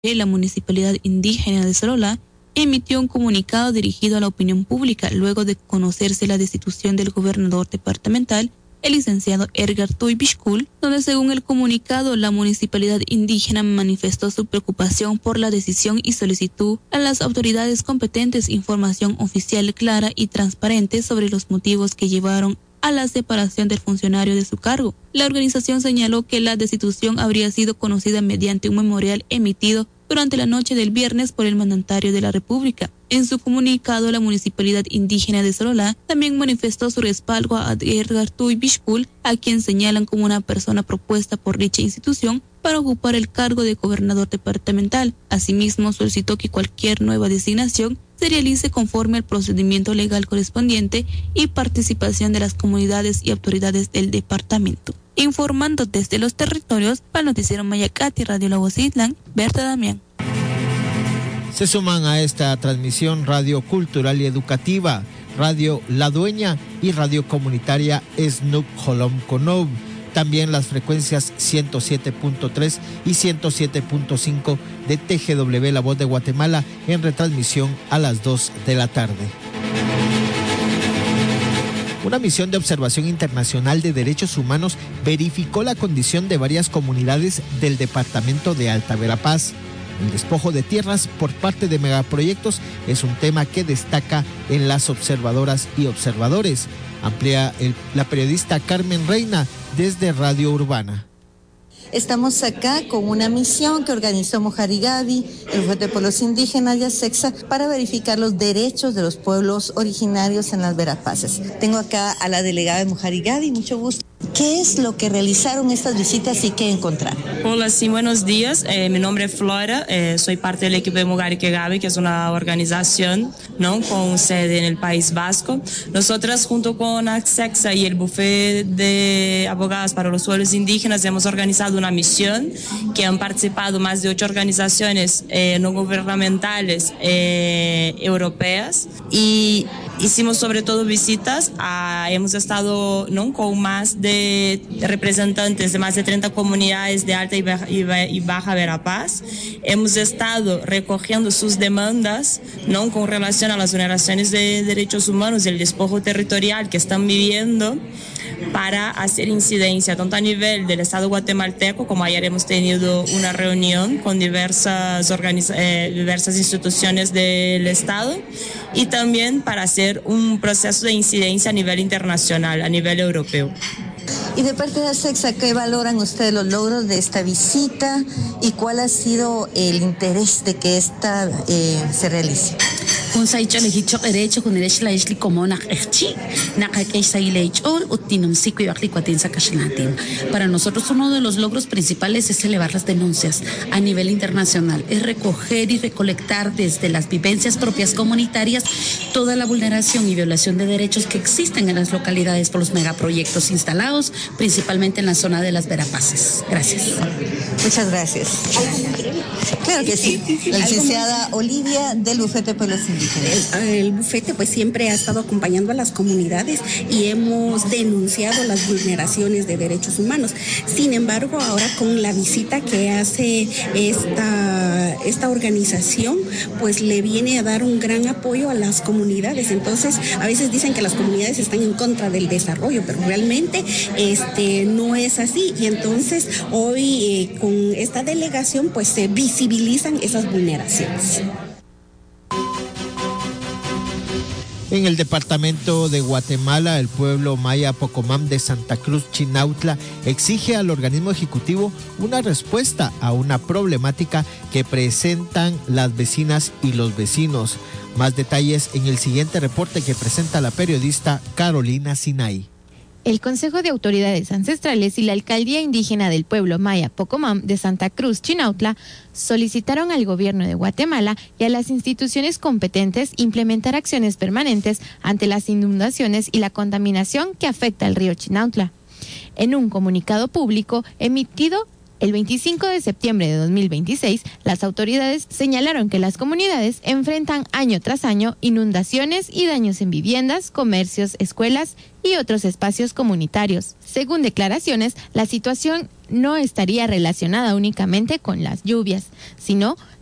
La Municipalidad Indígena de Sololá emitió un comunicado dirigido a la opinión pública luego de conocerse la destitución del gobernador departamental, el licenciado Edgar Tuy Bishkul, donde según el comunicado la municipalidad indígena manifestó su preocupación por la decisión y solicitó a las autoridades competentes información oficial clara y transparente sobre los motivos que llevaron a la separación del funcionario de su cargo. La organización señaló que la destitución habría sido conocida mediante un memorial emitido durante la noche del viernes por el mandatario de la República. En su comunicado, la Municipalidad Indígena de Sololá también manifestó su respaldo a Edgar Tuy Bishkul, a quien señalan como una persona propuesta por dicha institución para ocupar el cargo de gobernador departamental. Asimismo, solicitó que cualquier nueva designación se realice conforme al procedimiento legal correspondiente y participación de las comunidades y autoridades del departamento. Informando desde los territorios, para el noticiero Mayacati, Radio La Voz de Itlán, Berta Damián. Se suman a esta transmisión Radio Cultural y Educativa, Radio La Dueña y Radio Comunitaria Snup Holom Konob. También las frecuencias 107.3 y 107.5 de TGW La Voz de Guatemala en retransmisión a las 2 de la tarde. Una misión de observación internacional de derechos humanos verificó la condición de varias comunidades del departamento de Alta Verapaz. El despojo de tierras por parte de megaproyectos es un tema que destaca en las observadoras y observadores. Amplía la periodista Carmen Reina desde Radio Urbana. Estamos acá con una misión que organizó Mojarigadi, el Bufete de Pueblos Indígenas y ASECSA, para verificar los derechos de los pueblos originarios en las Verapaces. Tengo acá a la delegada de Mojarigadi, mucho gusto. ¿Qué es lo que realizaron estas visitas y qué encontraron? Hola, sí, buenos días. Mi nombre es Flora, soy parte del equipo de Mojarigadi, que es una organización, ¿no?, con sede en el País Vasco. Nosotras, junto con ASECSA y el Bufete de Abogadas para los Pueblos Indígenas, hemos organizado una misión que han participado más de 8 organizaciones no gubernamentales europeas, y hicimos sobre todo visitas hemos estado, ¿no?, con más de representantes de más de 30 comunidades de Alta y Baja Verapaz. Hemos estado recogiendo sus demandas, ¿no?, con relación a las vulneraciones de derechos humanos y el despojo territorial que están viviendo, para hacer incidencia tanto a nivel del Estado guatemalteco, como ayer hemos tenido una reunión con diversas instituciones del Estado, y también para hacer un proceso de incidencia a nivel internacional, a nivel europeo. Y de parte de ASECSA, ¿qué valoran ustedes los logros de esta visita y cuál ha sido el interés de que esta se realice? Para nosotros uno de los logros principales es elevar las denuncias a nivel internacional, es recoger y recolectar desde las vivencias propias comunitarias toda la vulneración y violación de derechos que existen en las localidades por los megaproyectos instalados, principalmente en la zona de las Verapaces. Gracias. Muchas gracias. Claro que sí. La licenciada Olivia del Bufete de Pueblos Indígenas. El bufete pues siempre ha estado acompañando a las comunidades y hemos denunciado las vulneraciones de derechos humanos. Sin embargo, ahora con la visita que hace esta organización, pues le viene a dar un gran apoyo a las comunidades. Entonces, a veces dicen que las comunidades están en contra del desarrollo, pero realmente no es así. Y entonces, hoy con esta delegación, pues se visibilizan esas vulneraciones. En el departamento de Guatemala, el pueblo maya Pocomam de Santa Cruz Chinautla exige al organismo ejecutivo una respuesta a una problemática que presentan las vecinas y los vecinos. Más detalles en el siguiente reporte que presenta la periodista Carolina Sinay. El Consejo de Autoridades Ancestrales y la Alcaldía Indígena del Pueblo Maya Pocomam de Santa Cruz Chinautla solicitaron al gobierno de Guatemala y a las instituciones competentes implementar acciones permanentes ante las inundaciones y la contaminación que afecta al río Chinautla. En un comunicado público emitido el 25 de septiembre de 2026, las autoridades señalaron que las comunidades enfrentan año tras año inundaciones y daños en viviendas, comercios, escuelas y otros espacios comunitarios. Según declaraciones, la situación no estaría relacionada únicamente con las lluvias, sino